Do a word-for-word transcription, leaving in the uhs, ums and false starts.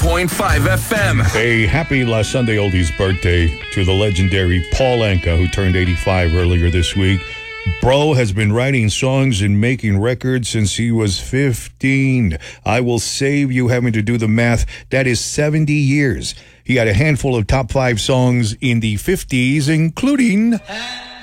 point five F M. A happy last Sunday oldies birthday to the legendary Paul Anka, who turned eighty-five earlier this week. Bro has been writing songs and making records since he was fifteen. I will save you having to do the math. That is seventy years. He had a handful of top five songs in the fifties, including